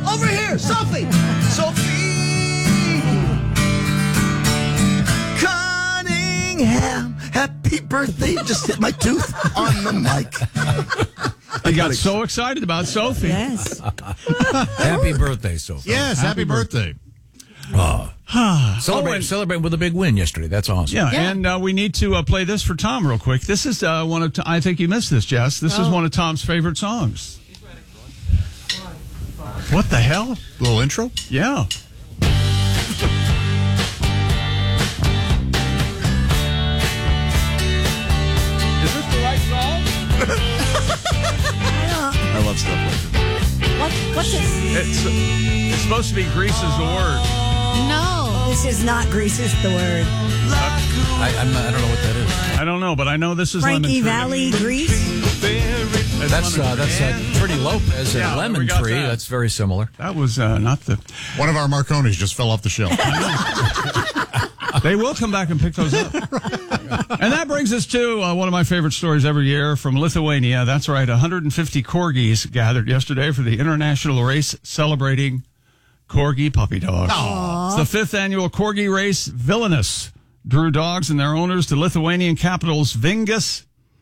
Over here, Sophie. Sophie Cunningham. Happy birthday. Just hit my tooth on the mic. I got so excited about Sophie. Yes. Happy birthday, Sophie. Yes, happy birthday. Celebrate with a big win yesterday. That's awesome. Yeah, and we need to play this for Tom real quick. This is one of, I think you missed this, Jess. This is one of Tom's favorite songs. What the hell? Little intro? Yeah. Is this the right song? I love stuff like that. What's this? It's supposed to be Grease is the word. No. This is not Grease is the word. I don't know what that is. I don't know, but I know this is Frankie Lemon Tree. Valley Grease? That's Pretty Lopez and Yeah, Lemon we got Tree. that. That's very similar. That was not the... One of our Marconis just fell off the shelf. They will come back and pick those up. And that brings us to one of my favorite stories every year from Lithuania. That's right, 150 corgis gathered yesterday for the international race celebrating corgi puppy dogs. Aww. It's the 5th annual corgi race. Vilnius drew dogs and their owners to Lithuanian capital's Vingas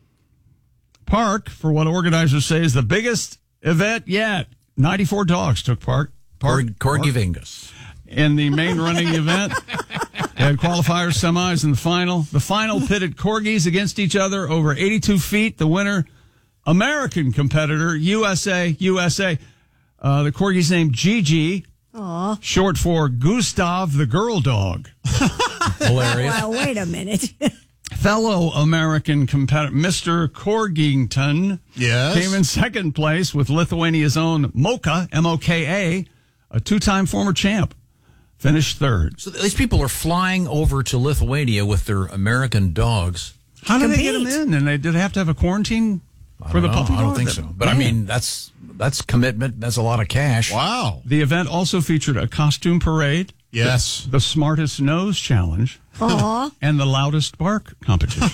Park for what organizers say is the biggest event yet. 94 dogs took part. Corgi Vingas. In the main running event. They had qualifiers, semis, and the final. The final pitted corgis against each other over 82 feet. The winner, American competitor, USA. The corgi's named Gigi. Aww. Short for Gustav the Girl Dog. Hilarious. Well, wait a minute. Fellow American competitor, Mr. Corgington, came in second place with Lithuania's own Moka, M-O-K-A, a 2-time former champ. Finished third. So these people are flying over to Lithuania with their American dogs. How did they get them in? And did they have to have a quarantine for the puppy dog? I don't think so. But, I mean, that's commitment. That's a lot of cash. Wow. The event also featured a costume parade. Yes. The smartest nose challenge. Aww. And the loudest bark competition.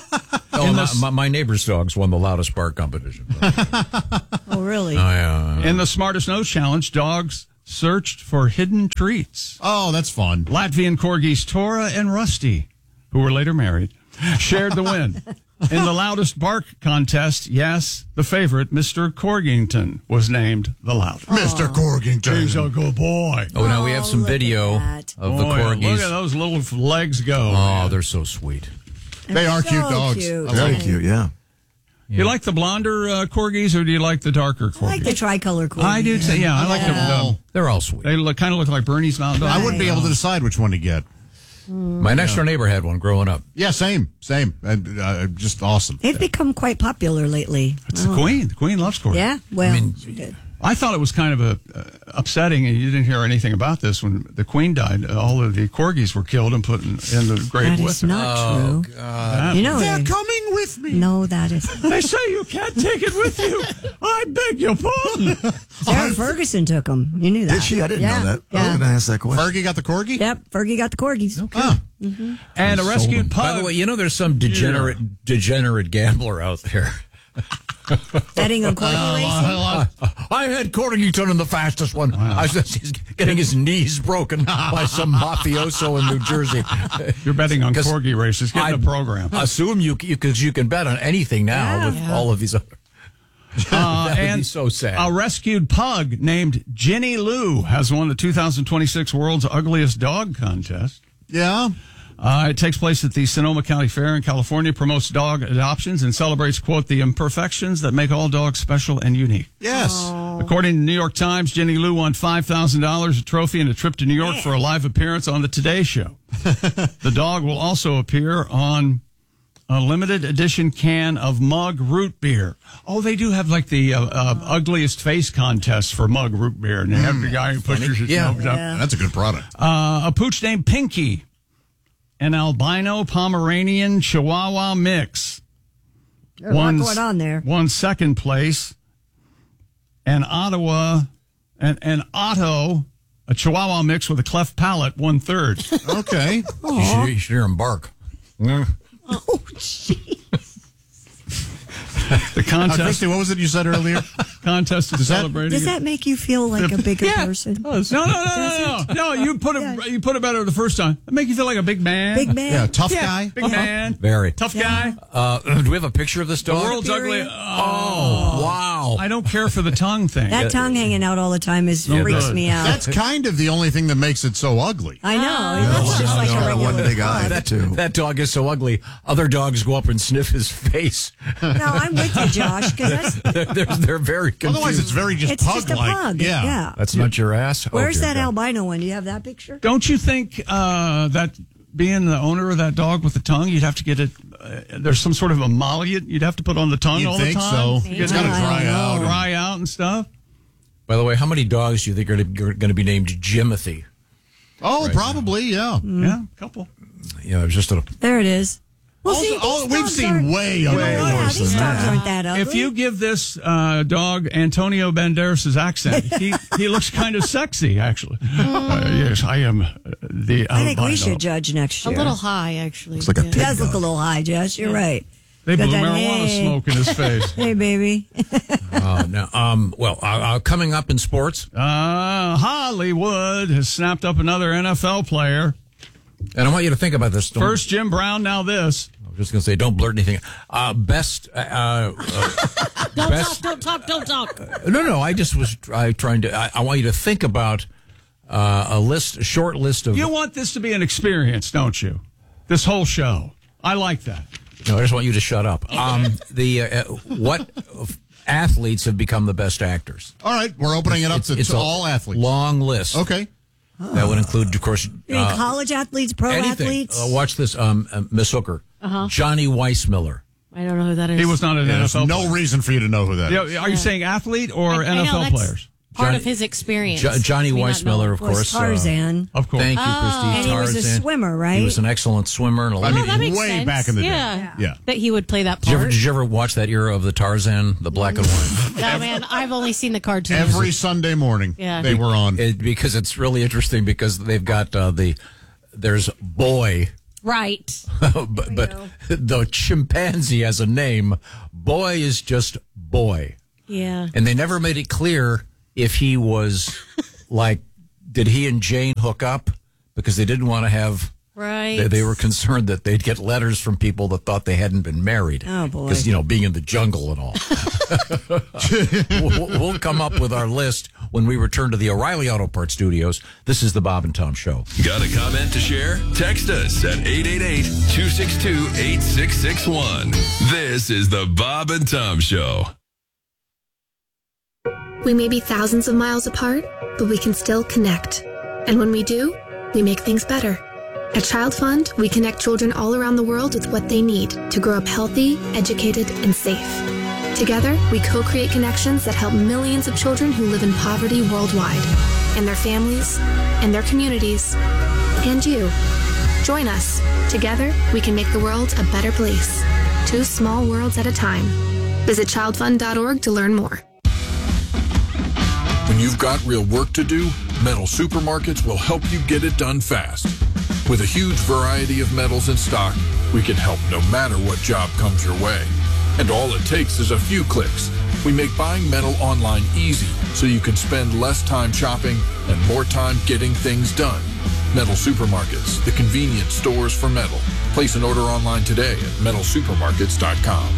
My neighbor's dogs won the loudest bark competition. Oh, really? In the smartest nose challenge, dogs searched for hidden treats. Oh, that's fun. Latvian corgis Tora and Rusty, who were later married, shared the win. In the loudest bark contest, yes, the favorite, Mr. Corgington, was named the loudest. Mr. Corgington. He's a good boy. Oh, now we have some video of the corgis. Look at those little legs go. Oh, man. they're so sweet. They are So cute dogs. cute. Very cute, yeah. You like the blonder corgis or do you like the darker corgis? I like the tricolor corgi. I do, too. Yeah, I like them. They're all sweet. They kind of look like Bernie's Mountain Dog. I wouldn't be able to decide which one to get. My next door neighbor had one growing up. Yeah, same. And, just awesome. They've become quite popular lately. It's the Queen. The Queen loves corgis. Yeah, well, I mean, she did. I thought it was kind of upsetting, and you didn't hear anything about this when the Queen died. All of the corgis were killed and put in the grave That with is her. not true. God. You know, They're coming with me. no, that is. They say you can't take it with you. I beg your pardon. Sarah Ferguson took them. You knew that. Did she? I didn't know that. I was Yeah. going to ask that question. Fergie got the corgi? Yep, Fergie got the corgis. Okay. And a rescued pug. By the way, you know there's some degenerate gambler out there. Betting on corgi racing. I had Corgington in the fastest one. He's getting his knees broken by some mafioso in New Jersey. You're betting on corgi races. Get in the program. Assume you can bet on anything now with all of these other. That would be so sad. A rescued pug named Ginny Lou has won the 2026 World's Ugliest Dog Contest. Yeah. It takes place at the Sonoma County Fair in California, promotes dog adoptions, and celebrates, quote, the imperfections that make all dogs special and unique. Yes. According to the New York Times, Ginny Lou won $5,000, a trophy, and a trip to New York for a live appearance on the Today Show. The dog will also appear on a limited edition can of Mug root beer. Oh, they do have like the ugliest face contest for Mug root beer, and they have the guy who pushes his nose up. That's a good product. A pooch named Pinky, an albino Pomeranian Chihuahua mix. There's a lot going on there. Won second place. And Otto, a Chihuahua mix with a cleft palate, won third. Okay. You should hear him bark. Oh, jeez. The contest. Christy, what was it you said earlier? contest is celebrating. Does that make you feel like a bigger person? No. You put it better the first time. It make you feel like a big man. Big man. Yeah, tough guy. Big man. Very. Tough guy. Do we have a picture of this The dog? world's ugly. Oh, wow. I don't care for the tongue thing. That tongue hanging out all the time freaks me out. That's kind of the only thing that makes it so ugly. I know. It looks just like a regular one big eye, dog. too. That dog is so ugly. Other dogs go up and sniff his face. No, I'm with you, Josh, because They're very confused. Otherwise, it's very just it's just a pug-like. pug. Yeah. That's not your ass? Where's Oh, that dear God. albino one? Do you have that picture? Don't you think that being the owner of that dog with the tongue, you'd have to get it? There's some sort of emollient you'd have to put on the tongue You'd all think the time. so. You It's got to I dry don't out. dry out and stuff. By the way, how many dogs do you think are going to be named Jimothy? Oh, probably, yeah. Yeah, a couple. You know, it's just a... There it is. Well, see, these We've dogs seen aren't- way Yeah, worse these than dogs that. aren't that ugly. If you give this dog Antonio Banderas' accent, he looks kind of sexy, actually. Yes, I am the albino. I think we should judge next A year. little high, actually. Looks like a It does look a little high, Josh. You're right. They blew Got that, marijuana hey. smoke in his face. Hey, baby. Coming up in sports, Hollywood has snapped up another NFL player. and I want you to think about this. First Jim Brown, now this. I was just going to say, don't blurt anything. Best... Don't talk. No, I just was trying to... I want you to think about a short list of... You want this to be an experience, don't you? This whole show. I like that. No, I just want you to shut up. What athletes have become the best actors? All right, we're opening it up to a all athletes. Long list. Okay. That would include, of course, You mean college athletes, pro anything. athletes? Watch this, Miss Hooker. Johnny Weissmiller. I don't know who that is. He was not an There's NFL no player. reason for you to know who that is. Yeah, are you saying athlete or I know, NFL that's players? part Johnny- of his experience. Johnny Me not Weissmiller, knowing. of Was course. Tarzan. Of course. Thank you, Christy. And he was a Tarzan. swimmer, right? He was an excellent swimmer. And a I mean, that makes way sense. back in the day. Yeah. Yeah. That he would play that Did part. you ever watch that era of the Tarzan, the black and white? No, man, I've only seen the cartoons. Every Sunday morning Yeah. they were on. Because it's really interesting because they've got there's Boy, Right. but the chimpanzee has a name. Boy is just Boy. Yeah. And they never made it clear if he was like, did he and Jane hook up? Because they didn't want to have, Right. they were concerned that they'd get letters from people that thought they hadn't been married. Oh, boy. Because, being in the jungle and all. We'll come up with our list when we return to the O'Reilly Auto Parts Studios. This is the Bob and Tom Show. Got a comment to share? Text us at 888-262-8661. This is the Bob and Tom Show. We may be thousands of miles apart, but we can still connect. And when we do, we make things better. At Child Fund, we connect children all around the world with what they need to grow up healthy, educated, and safe. Together, we co-create connections that help millions of children who live in poverty worldwide, and their families, and their communities, and you. Join us. Together, we can make the world a better place. 2 small worlds at a time. Visit childfund.org to learn more. When you've got real work to do, Metal Supermarkets will help you get it done fast. With a huge variety of metals in stock, we can help no matter what job comes your way. And all it takes is a few clicks. We make buying metal online easy so you can spend less time shopping and more time getting things done. Metal Supermarkets, the convenient stores for metal. Place an order online today at metalsupermarkets.com.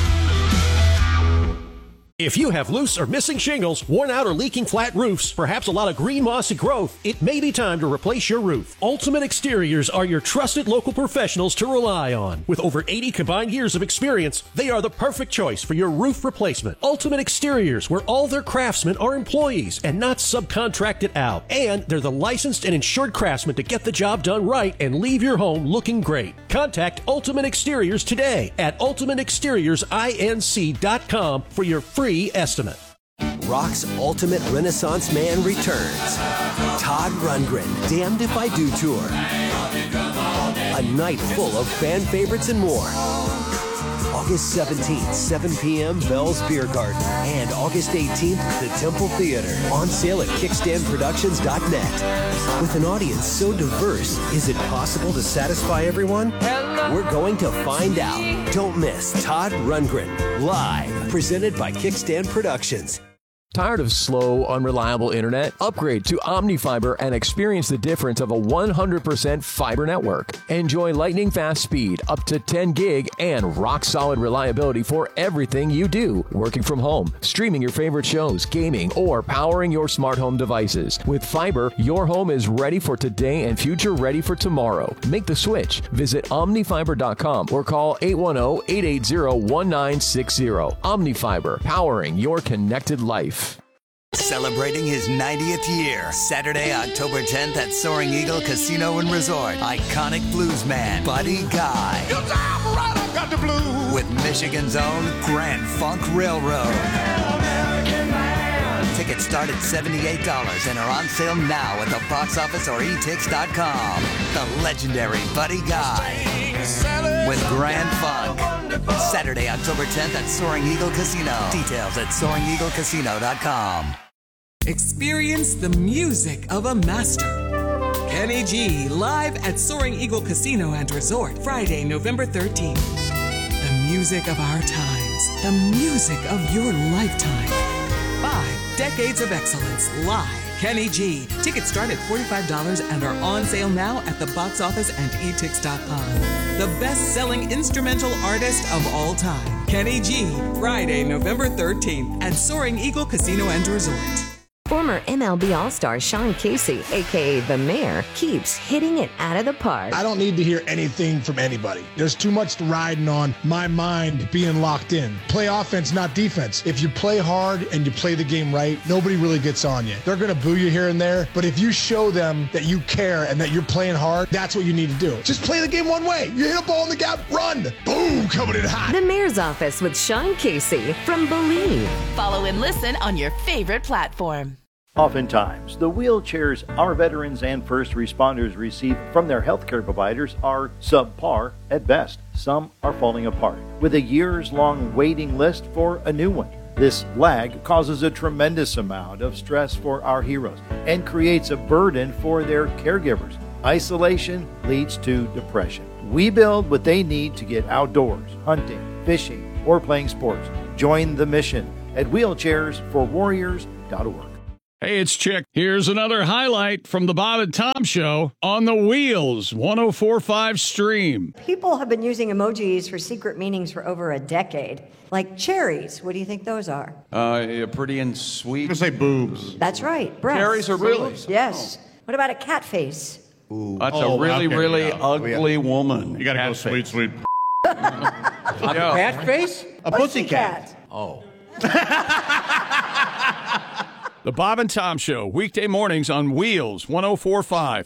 If you have loose or missing shingles, worn out or leaking flat roofs, perhaps a lot of green mossy growth, it may be time to replace your roof. Ultimate Exteriors are your trusted local professionals to rely on. With over 80 combined years of experience, they are the perfect choice for your roof replacement. Ultimate Exteriors, where all their craftsmen are employees and not subcontracted out. And they're the licensed and insured craftsmen to get the job done right and leave your home looking great. Contact Ultimate Exteriors today at ultimateexteriorsInc.com for your free estimate. Rock's ultimate Renaissance man returns. Todd Rundgren, Damned If I Do Tour. A night full of fan favorites and more. August 17th, 7 p.m., Bell's Beer Garden. And August 18th, the Temple Theater. On sale at kickstandproductions.net. With an audience so diverse, is it possible to satisfy everyone? We're going to find out. Don't miss Todd Rundgren, live, presented by Kickstand Productions. Tired of slow, unreliable internet? Upgrade to OmniFiber and experience the difference of a 100% fiber network. Enjoy lightning fast speed, up to 10 gig, and rock-solid reliability for everything you do. Working from home, streaming your favorite shows, gaming, or powering your smart home devices. With fiber, your home is ready for today and future ready for tomorrow. Make the switch. Visit OmniFiber.com or call 810-880-1960. OmniFiber, powering your connected life. Celebrating his 90th year, Saturday, October 10th at Soaring Eagle Casino and Resort. Iconic bluesman Buddy Guy. Got the blues. With Michigan's own Grand Funk Railroad. Tickets start at $78 and are on sale now at the box office or etix.com. The legendary Buddy Guy with Grand Funk. Saturday, October 10th at Soaring Eagle Casino. Details at SoaringEagleCasino.com. Experience the music of a master. Kenny G live at Soaring Eagle Casino and Resort, Friday, November 13th. The music of our times. The music of your lifetime. 5 decades of excellence live. Kenny G. Tickets start at $45 and are on sale now at the box office and etix.com. The best-selling instrumental artist of all time, Kenny G. Friday, November 13th at Soaring Eagle Casino and Resort. Former MLB All-Star Sean Casey, a.k.a. The Mayor, keeps hitting it out of the park. I don't need to hear anything from anybody. There's too much riding on my mind being locked in. Play offense, not defense. If you play hard and you play the game right, nobody really gets on you. They're going to boo you here and there, but if you show them that you care and that you're playing hard, that's what you need to do. Just play the game one way. You hit a ball in the gap, run. Boom, coming in hot. The Mayor's Office with Sean Casey from Believe. Follow and listen on your favorite platform. Oftentimes, the wheelchairs our veterans and first responders receive from their healthcare providers are subpar at best. Some are falling apart, with a years-long waiting list for a new one. This lag causes a tremendous amount of stress for our heroes and creates a burden for their caregivers. Isolation leads to depression. We build what they need to get outdoors, hunting, fishing, or playing sports. Join the mission at wheelchairsforwarriors.org. Hey, it's Chick. Here's another highlight from the Bob and Tom Show on the Wheels 104.5 stream. People have been using emojis for secret meanings for over a decade. Like cherries. What do you think those are? Pretty and sweet. I'm going to say boobs. That's right. Breasts. Cherries are boobs? Yes. What about a cat face? Ooh. That's a really ugly woman. You got to go sweet. A cat face? A pussycat. Oh. The Bob and Tom Show, weekday mornings on Wheels 104.5.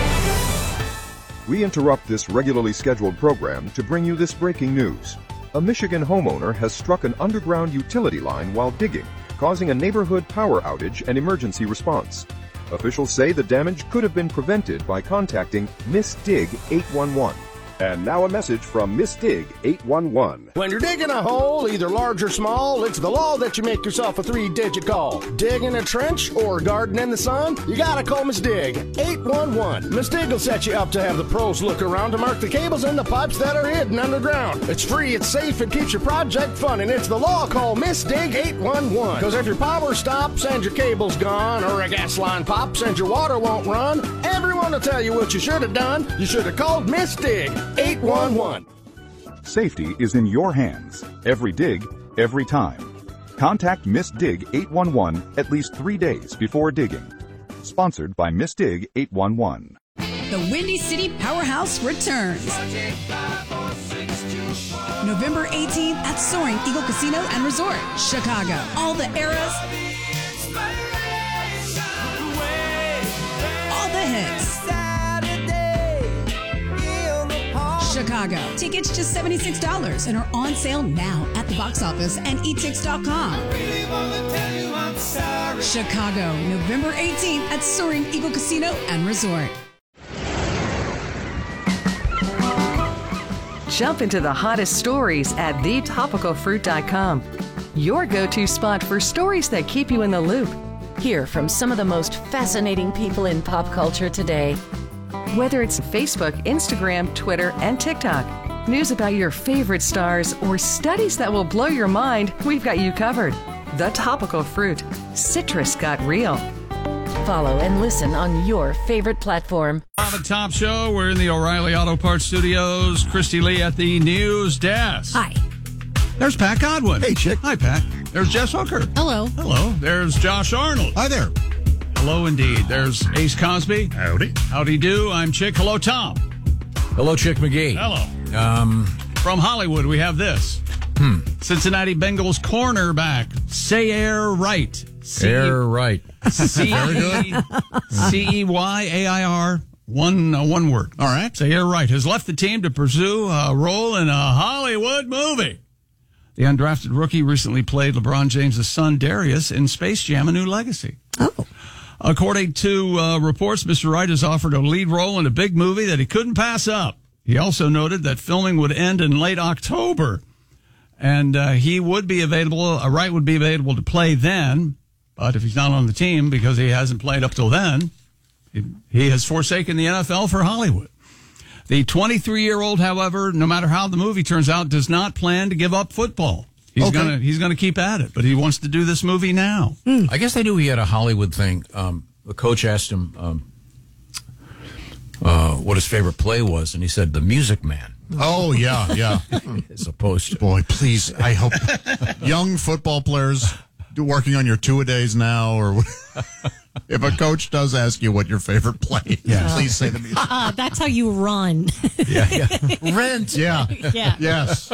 We interrupt this regularly scheduled program to bring you this breaking news. A Michigan homeowner has struck an underground utility line while digging, causing a neighborhood power outage and emergency response. Officials say the damage could have been prevented by contacting Miss Dig 811. And now a message from Miss Dig 811. When you're digging a hole, either large or small, it's the law that you make yourself a 3-digit call. Digging a trench or garden in the sun, you gotta call Miss Dig 811. Miss Dig will set you up to have the pros look around to mark the cables and the pipes that are hidden underground. It's free, it's safe, it keeps your project fun, and it's the law. Call Miss Dig 811. Because if your power stops and your cable's gone, or a gas line pops and your water won't run, everyone will tell you what you should have done. You should have called Miss Dig 811. Safety is in your hands. Every dig, every time. Contact Miss Dig 811 at least 3 days before digging. Sponsored by Miss Dig 811. The Windy City Powerhouse returns. November 18th at Soaring Eagle Casino and Resort, Chicago. All the eras. All the hits. Chicago. Tickets just $76 and are on sale now at the box office and etix.com. Chicago, November 18th at Soaring Eagle Casino and Resort. Jump into the hottest stories at thetopicalfruit.com. Your go-to spot for stories that keep you in the loop. Hear from some of the most fascinating people in pop culture today. Whether it's Facebook, Instagram, Twitter, and TikTok, news about your favorite stars, or studies that will blow your mind, we've got you covered. The Topical Fruit. Citrus got real. Follow and listen on your favorite platform. On the Top Show, we're in the O'Reilly Auto Parts Studios. Christy Lee at the news desk. Hi. There's Pat Godwin. Hey, chick. Hi, Pat. There's Jess Hooker. Hello. Hello. There's Josh Arnold. Hi there. Hello, indeed. There's Ace Cosby. Howdy. Howdy do. I'm Chick. Hello, Tom. Hello, Chick McGee. Hello. From Hollywood, we have this. Cincinnati Bengals cornerback, Sayer Wright. Sayer Wright. Very good. Ceyar. One word. All right. Sayer Wright has left the team to pursue a role in a Hollywood movie. The undrafted rookie recently played LeBron James' son, Darius, in Space Jam: A New Legacy. Oh. According to reports, Mr. Wright is offered a lead role in a big movie that he couldn't pass up. He also noted that filming would end in late October, and he would be available. Wright would be available to play then, but if he's not on the team because he hasn't played up till then, he has forsaken the NFL for Hollywood. The 23-year-old, however, no matter how the movie turns out, does not plan to give up football. He's gonna keep at it, but he wants to do this movie now. I guess they knew he had a Hollywood thing. The coach asked him what his favorite play was, and he said The Music Man. Oh, yeah. As opposed to... Boy, please, I hope young football players working on your two-a-days now, or if a coach does ask you what your favorite play is, please say The Music Man. That's how you run. Yeah. Rent. Yeah. Yes.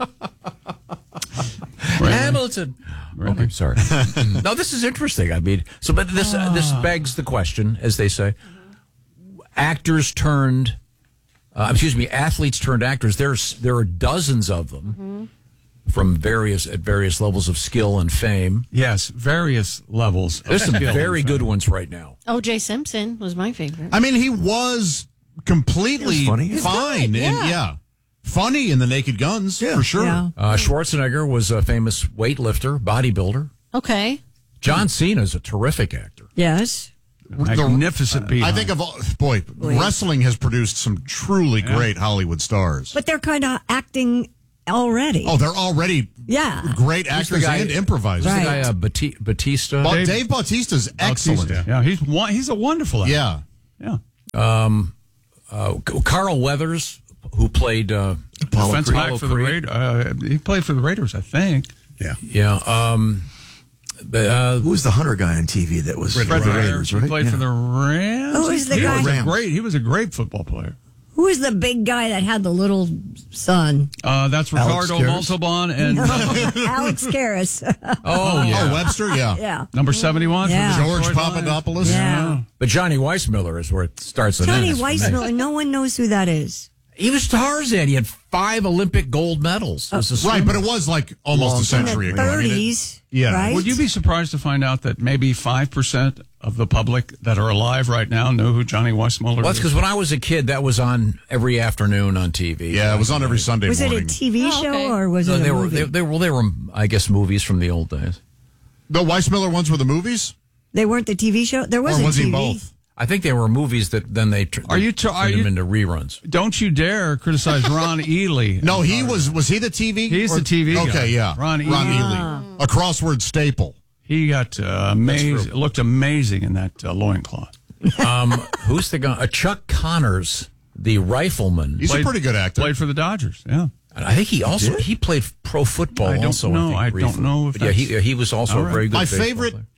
Hamilton. Okay, sorry. No, this is interesting. I mean, but this begs the question, as they say, athletes turned actors. There are dozens of them from various levels of skill and fame. Yes, various levels. There's some very good ones right now. O.J. Simpson was my favorite. I mean, he was completely fine. Funny in The Naked Guns, for sure. Yeah. Schwarzenegger was a famous weightlifter, bodybuilder. Okay. John Cena is a terrific actor. Yes. Magnificent beat. I think of wrestling has produced some truly great Hollywood stars. But they're kind of acting already. Oh, they're already great actors and improvisers. Who's the guy, Batista? Dave Bautista's excellent. Yeah, he's a wonderful actor. Yeah. Carl Weathers, who played defense back for the Raiders. He played for the Raiders, I think. Yeah. Who was the Hunter guy on TV that was Fred the Raiders, right? He played for the Rams. Who was the guy? He was a great football player. Who was the big guy that had the little son? That's Ricardo Montalban and Alex Karras. Webster, yeah. Number 71 Yeah. for the George Detroit Papadopoulos. Yeah. But Johnny Weissmuller is where it starts and Johnny ends. Weissmuller, no one knows who that is. He was Tarzan. He had 5 Olympic gold medals. Right, but it was like almost a century in the ago. 30s, right? Would you be surprised to find out that maybe 5% of the public that are alive right now know who Johnny Weissmuller is? Well, that's because when I was a kid, that was on every afternoon on TV. Yeah, it was on every Sunday was morning. it a TV show or was it a movie? They were, I guess, movies from the old days. The Weissmuller ones were the movies? They weren't the TV show? There was Or a was TV. he both? I think they were movies that then they turned them into reruns. Don't you dare criticize Ron Ely. No, he was he the TV? He's the TV guy. Okay, yeah. Ron Ely. A crossword staple. He got amazing. Looked amazing in that loincloth. Who's the guy? Chuck Connors, the rifleman. He's a pretty good actor. Played for the Dodgers, yeah. And I think he played pro football I don't also. know. I don't know if he was also a very good My baseball favorite player.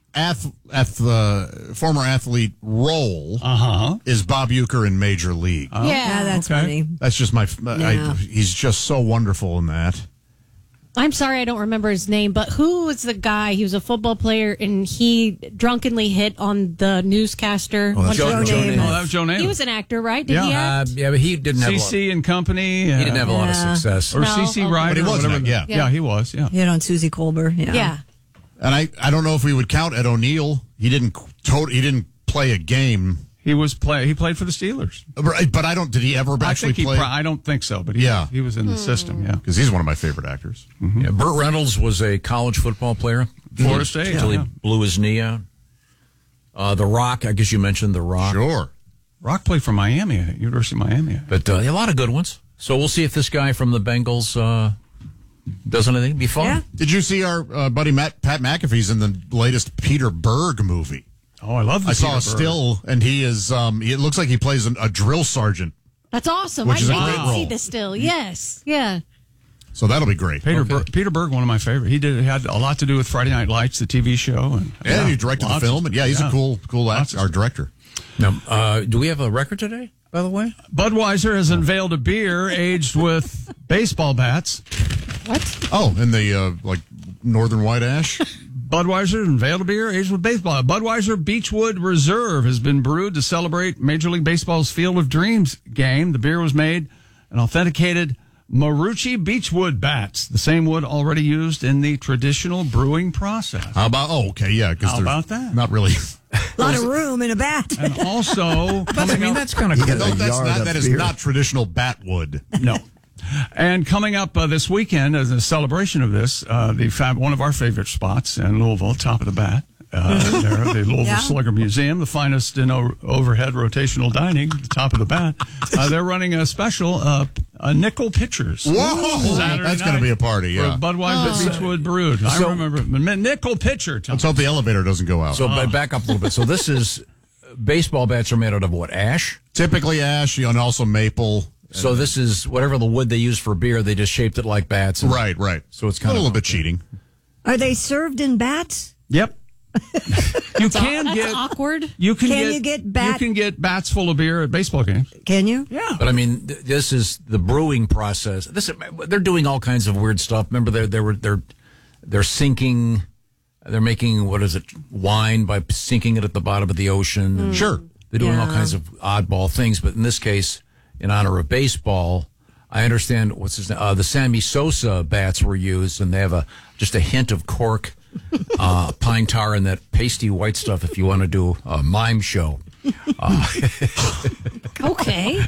former athlete role is Bob Uecker in Major League. Yeah, that's funny. That's just he's just so wonderful in that. I'm sorry I don't remember his name, but who was the guy? He was a football player, and he drunkenly hit on the newscaster. Oh, that's Joe Namath. Oh, that was Joe Namath. He was an actor, right? Did he act? Yeah, but he didn't have CC and Company. He didn't have a lot of success. Or CC Ryder. But he was whatever. yeah, he was. Yeah. Hit on Susie Colbert. Yeah. And I don't know if we would count Ed O'Neill. He didn't play a game. He played for the Steelers. But I don't. Did he ever actually play? I don't think so. But he was in the system. Yeah, because he's one of my favorite actors. Mm-hmm. Yeah, Burt Reynolds was a college football player. Florida State. Until he blew his knee out. The Rock. I guess you mentioned The Rock. Sure. Rock played for Miami, University of Miami. But a lot of good ones. So we'll see if this guy from the Bengals Doesn't it be fun? Yeah. Did you see our buddy Pat McAfee's in the latest Peter Berg movie? Oh, I love. I saw a still, and he is. It looks like he plays a drill sergeant. That's awesome. Which is a I great did role. see this still. Yes. Yeah. So that'll be great. Peter Berg, one of my favorite. He had a lot to do with Friday Night Lights, the TV show, and he directed the film. And he's a cool actor, our director. Now, do we have a record today, by the way? Budweiser has unveiled a beer aged with baseball bats. What? Oh, in the Northern White Ash. Budweiser unveiled a beer aged with baseball. Budweiser Beechwood Reserve has been brewed to celebrate Major League Baseball's Field of Dreams game. The beer was made and authenticated Marucci Beechwood bats, the same wood already used in the traditional brewing process. How about? Oh, okay, yeah. How about that? Not really. A lot of room in a bat. And also, that's kind of cool. That is not traditional bat wood. No. And coming up this weekend, as a celebration of this, one of our favorite spots in Louisville, Top of the Bat, there, the Louisville Slugger Museum, the finest in overhead rotational dining, the Top of the Bat. They're running a special nickel pitchers. Whoa! That's going to be a party, yeah. Budweiser Beechwood Brewed. I remember nickel pitcher. Let's hope the elevator doesn't go out. So back up a little bit. So this is baseball bats are made out of what? Ash? Typically ash, and also maple. So this is whatever the wood they use for beer. They just shaped it like bats. Right. So it's kind of a little bit cheating. Are they served in bats? Yep. You can That's get awkward. You can get bats full of beer at baseball games. Can you? Yeah. But I mean, this is the brewing process. They're doing all kinds of weird stuff. Remember, they're sinking. They're making wine by sinking it at the bottom of the ocean. Sure. They're doing all kinds of oddball things. But in this case, in honor of baseball, I understand the Sammy Sosa bats were used, and they have just a hint of cork, pine tar, and that pasty white stuff if you want to do a mime show. Okay.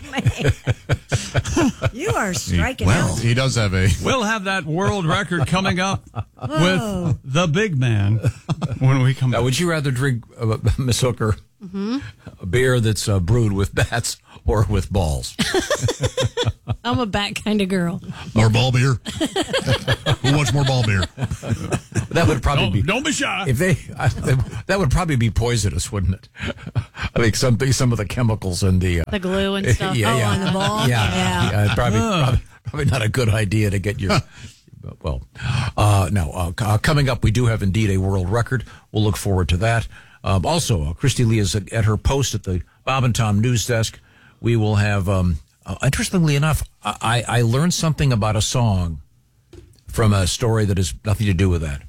You are striking out. He does have a... We'll have that world record coming up with the big man when we come back. Would you rather drink, Miss Hooker, a beer that's brewed with bats or with balls? I'm a bat kind of girl. More ball beer? Who wants more ball beer? That would probably don't be shy. That would probably be poisonous, wouldn't it? I think some of the chemicals in the glue and stuff. On the ball. Yeah. Probably not a good idea to get your. Well, no. Coming up, we do have indeed a world record. We'll look forward to that. Also, Christy Lee is at her post at the Bob and Tom news desk. We will have. Interestingly enough, I learned something about a song from a story that has nothing to do with that.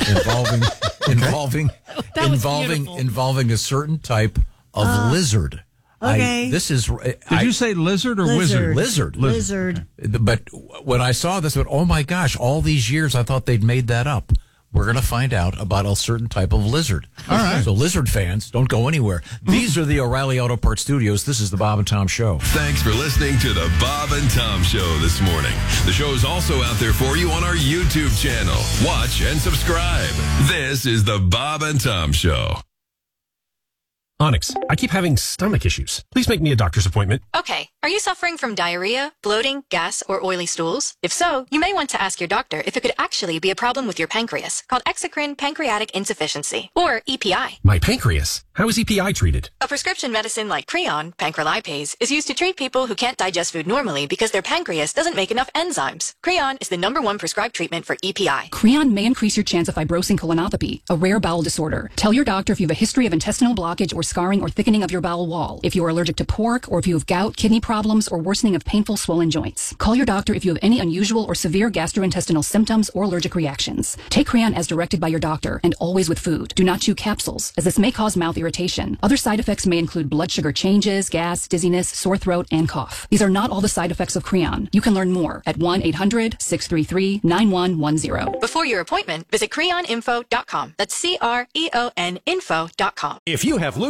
Involving a certain type of lizard. Okay. Did you say lizard or wizard? Lizard. But when I saw this, I went, oh my gosh, all these years I thought they'd made that up. We're going to find out about a certain type of lizard. All right. So lizard fans, don't go anywhere. These are the O'Reilly Auto Parts Studios. This is the Bob and Tom Show. Thanks for listening to the Bob and Tom Show this morning. The show is also out there for you on our YouTube channel. Watch and subscribe. This is the Bob and Tom Show. Onyx, I keep having stomach issues. Please make me a doctor's appointment. Okay. Are you suffering from diarrhea, bloating, gas, or oily stools? If so, you may want to ask your doctor if it could actually be a problem with your pancreas, called exocrine pancreatic insufficiency, or EPI. My pancreas? How is EPI treated? A prescription medicine like Creon, pancrelipase, is used to treat people who can't digest food normally because their pancreas doesn't make enough enzymes. Creon is the #1 prescribed treatment for EPI. Creon may increase your chance of fibrosing colonopathy, a rare bowel disorder. Tell your doctor if you have a history of intestinal blockage or scarring or thickening of your bowel wall, if you are allergic to pork, or if you have gout, kidney problems, or worsening of painful swollen joints. Call your doctor if you have any unusual or severe gastrointestinal symptoms or allergic reactions. Take Creon as directed by your doctor, and always with food. Do not chew capsules, as this may cause mouth irritation. Other side effects may include blood sugar changes, gas, dizziness, sore throat, and cough. These are not all the side effects of Creon. You can learn more at 1-800-633-9110. Before your appointment, visit creoninfo.com. That's CREON info.com. If you have loose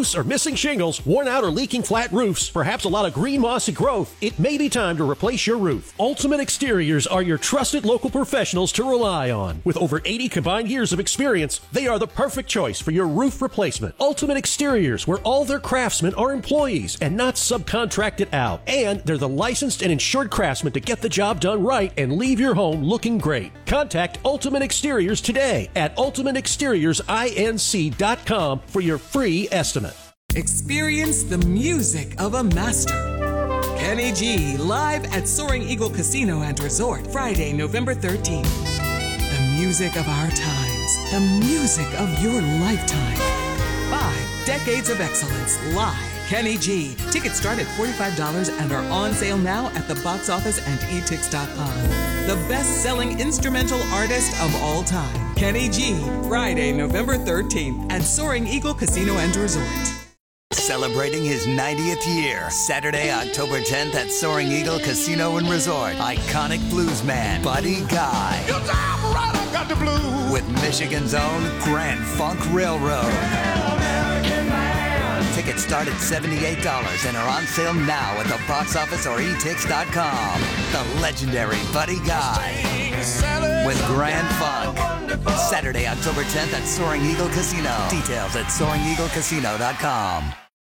roofs are missing shingles, worn out or leaking flat roofs, perhaps a lot of green mossy growth, it may be time to replace your roof. Ultimate Exteriors are your trusted local professionals to rely on. With over 80 combined years of experience, they are the perfect choice for your roof replacement. Ultimate Exteriors, where all their craftsmen are employees and not subcontracted out. And they're the licensed and insured craftsmen to get the job done right and leave your home looking great. Contact Ultimate Exteriors today at ultimateexteriorsInc.com for your free estimate. Experience the music of a master. Kenny G live at Soaring Eagle Casino and Resort Friday, November 13th. The music of our times. The music of your lifetime. 5 decades of excellence live. Kenny G. Tickets start at $45 and are on sale now at the box office and etix.com. The best-selling instrumental artist of all time. Kenny G. Friday, November 13th at Soaring Eagle Casino and Resort. Celebrating his 90th year, Saturday, October 10th at Soaring Eagle Casino and Resort. Iconic bluesman Buddy Guy. Got the blues. With Michigan's own Grand Funk Railroad. Tickets start at $78 and are on sale now at the box office or etix.com. The legendary Buddy Guy with Grand Funk. Saturday, October 10th at Soaring Eagle Casino. Details at SoaringEagleCasino.com.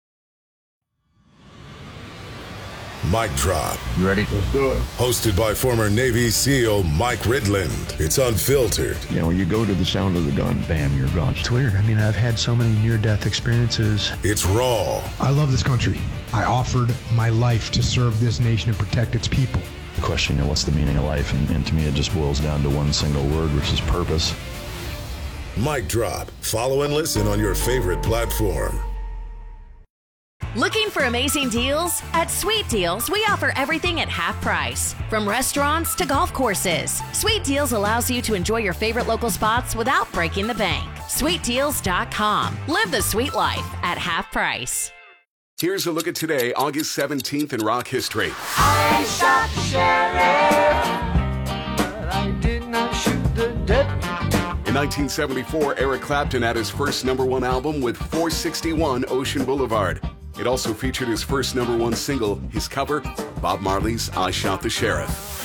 Mic Drop. You ready? Let's do it. Hosted by former Navy SEAL Mike Ridland. It's unfiltered. You know, when you go to the sound of the gun, bam, you're gone. It's weird. I mean, I've had so many near-death experiences. It's raw. I love this country. I offered my life to serve this nation and protect its people. The question, you know, what's the meaning of life? And to me, it just boils down to one single word, which is purpose. Mic Drop. Follow and listen on your favorite platform. Looking for amazing deals? At Sweet Deals, we offer everything at half price. From restaurants to golf courses, Sweet Deals allows you to enjoy your favorite local spots without breaking the bank. SweetDeals.com. Live the sweet life at half price. Here's a look at today, August 17th in rock history. I shot the sheriff, but I did not shoot the deputy. In 1974, Eric Clapton had his first #1 album with 461 Ocean Boulevard. It also featured his first #1 single, his cover, Bob Marley's I Shot the Sheriff.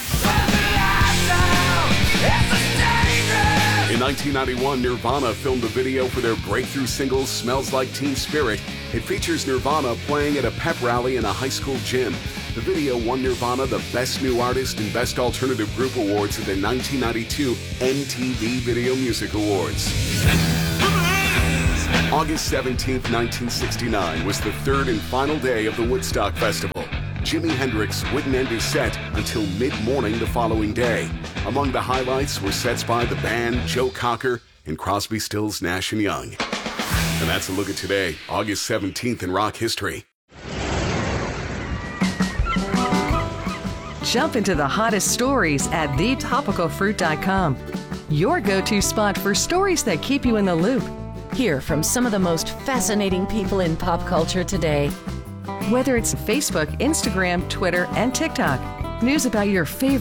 In 1991, Nirvana filmed a video for their breakthrough single, Smells Like Teen Spirit. It features Nirvana playing at a pep rally in a high school gym. The video won Nirvana the Best New Artist and Best Alternative Group Awards at the 1992 MTV Video Music Awards. August 17th, 1969 was the third and final day of the Woodstock Festival. Jimi Hendrix wouldn't end his set until mid-morning the following day. Among the highlights were sets by the band, Joe Cocker, and Crosby, Stills, Nash & Young. And that's a look at today, August 17th in rock history. Jump into the hottest stories at thetopicalfruit.com. Your go-to spot for stories that keep you in the loop. Hear from some of the most fascinating people in pop culture today. Whether it's Facebook, Instagram, Twitter, and TikTok, news about your favorite